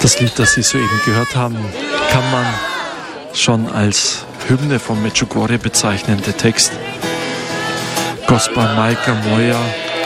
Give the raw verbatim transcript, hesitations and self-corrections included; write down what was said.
Das Lied, das Sie soeben gehört haben, kann man schon als Hymne von Medjugorje bezeichnen. Der Text Gospa Majka Moja